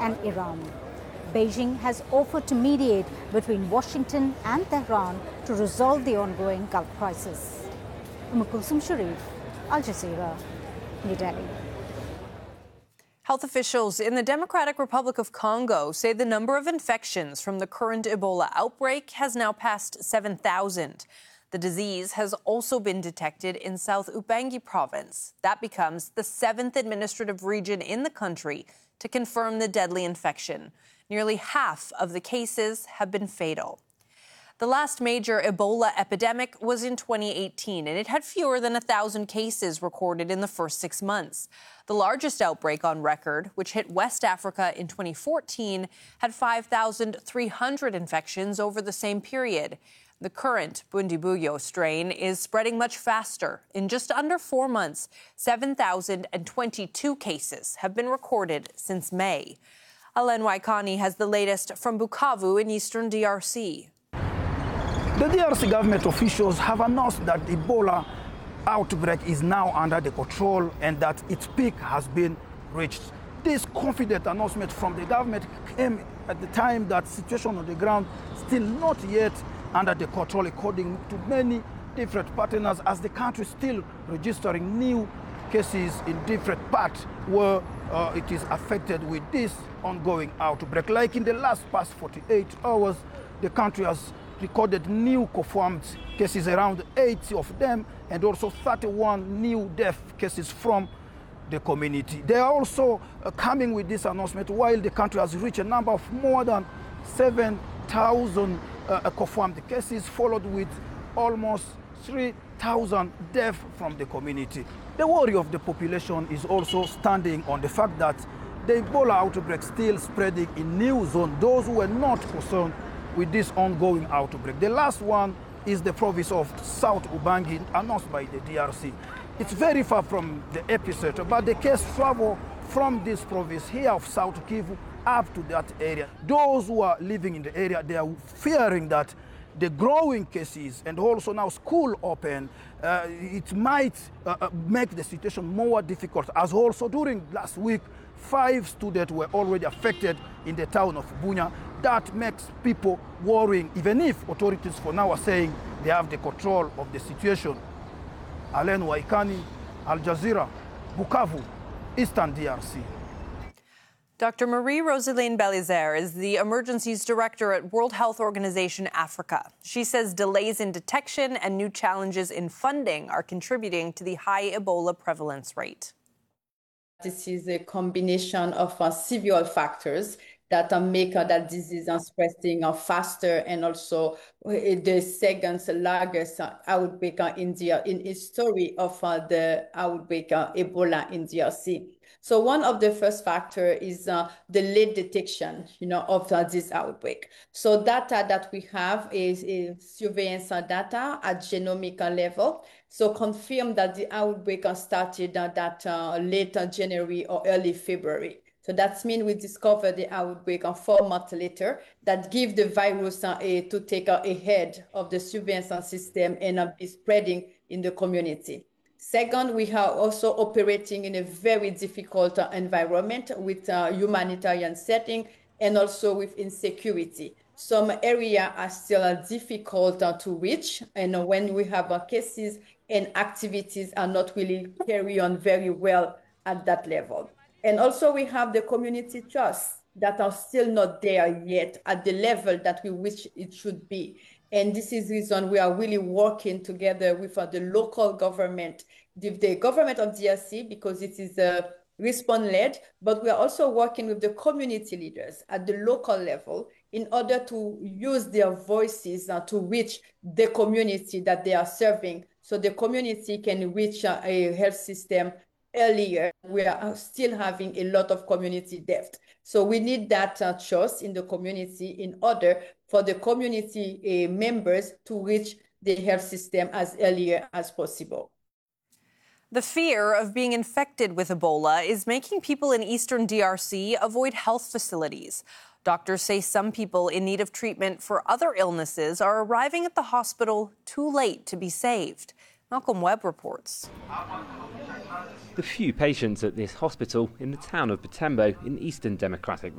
and Iran. Beijing has offered to mediate between Washington and Tehran to resolve the ongoing Gulf crisis. Kulsum Sharif, Al Jazeera, New Delhi. Health officials in the Democratic Republic of Congo say the number of infections from the current Ebola outbreak has now passed 7,000. The disease has also been detected in South Ubangi province. That becomes the 7th administrative region in the country to confirm the deadly infection. Nearly half of the cases have been fatal. The last major Ebola epidemic was in 2018, and it had fewer than 1,000 cases recorded in the first 6 months. The largest outbreak on record, which hit West Africa in 2014, had 5,300 infections over the same period. The current Bundibugyo strain is spreading much faster. In just under 4 months, 7,022 cases have been recorded since May. Alen Waikani has the latest from Bukavu in eastern DRC. The DRC government officials have announced that the Ebola outbreak is now under the control and that its peak has been reached. This confident announcement from the government came at the time that situation on the ground still not yet under the control, according to many different partners, as the country still registering new cases in different parts where it is affected with this ongoing outbreak. Like in the past 48 hours, the country has recorded new confirmed cases, around 80 of them, and also 31 new death cases from the community. They are also coming with this announcement while the country has reached a number of more than 7,000 confirmed cases, followed with almost 3,000 deaths from the community. The worry of the population is also standing on the fact that the Ebola outbreak still spreading in new zones, those who were not concerned with this ongoing outbreak. The last one is the province of South Ubangi, announced by the DRC. It's very far from the epicenter, but the case travel from this province here of South Kivu up to that area. Those who are living in the area, they are fearing that the growing cases and also now school open, it might make the situation more difficult, as also during last week, 5 students were already affected in the town of Bunya. That makes people worrying, even if authorities for now are saying they have the control of the situation. Alen Waikani, Al Jazeera, Bukavu, Eastern DRC. Dr. Marie-Rosaline Belizaire is the Emergencies Director at World Health Organization Africa. She says delays in detection and new challenges in funding are contributing to the high Ebola prevalence rate. This is a combination of several factors that make that disease spreading faster, and also the second largest outbreak in history of the outbreak Ebola in DRC. So one of the first factors is the late detection, of this outbreak. So data that we have is surveillance data at genomic level. So confirm that the outbreak started that late January or early February. So that means we discovered the outbreak 4 months later, that give the virus to take ahead of the surveillance system and be spreading in the community. Second, we are also operating in a very difficult environment with humanitarian setting and also with insecurity. Some areas are still difficult to reach, and when we have cases and activities are not really carry on very well at that level. And also we have the community trust that are still not there yet at the level that we wish it should be. And this is the reason we are really working together with the local government, the government of DRC, because it is response-led, but we are also working with the community leaders at the local level in order to use their voices to reach the community that they are serving, so the community can reach a health system earlier. We are still having a lot of community debt. So we need that trust in the community in order for the community members to reach the health system as earlier as possible. The fear of being infected with Ebola is making people in eastern DRC avoid health facilities. Doctors say some people in need of treatment for other illnesses are arriving at the hospital too late to be saved. Malcolm Webb reports. The few patients at this hospital in the town of Butembo in Eastern Democratic